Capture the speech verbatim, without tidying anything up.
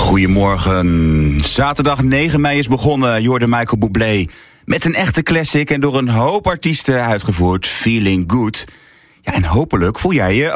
Goedemorgen. Zaterdag negen mei is begonnen. Je hoorde Michael Bublé met een echte classic en door een hoop artiesten uitgevoerd. Feeling Good. Ja, en hopelijk voel jij je